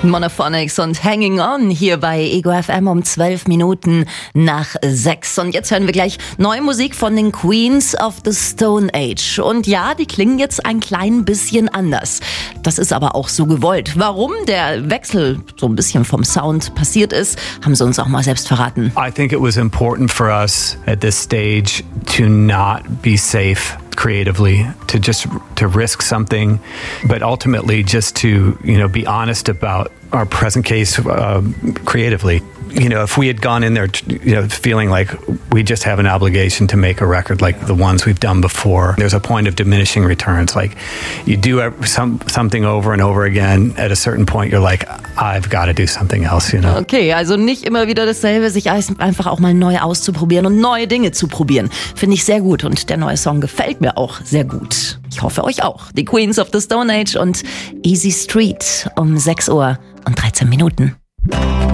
Monophonics und Hanging On hier bei Ego FM um 12 Minuten nach 6. Und jetzt hören wir gleich neue Musik von den Queens of the Stone Age. Und ja, die klingen jetzt ein klein bisschen anders. Das ist aber auch so gewollt. Warum der Wechsel so ein bisschen vom Sound passiert ist, haben sie uns auch mal selbst verraten. I think it was important for us at this stage to not be safe creatively, to risk something, but ultimately just to, be honest about our present case creatively. If we had gone in there, feeling like we just have an obligation to make a record like the ones we've done before, there's a point of diminishing returns. Like you do something over and over again, at a certain point you're like, I've got to do something else, Okay, also nicht immer wieder dasselbe, sich einfach auch mal neu auszuprobieren und neue Dinge zu probieren. Finde ich sehr gut und der neue Song gefällt mir auch sehr gut. Ich hoffe euch auch. Die Queens of the Stone Age und Easy Street um 6 Uhr und 13 Minuten.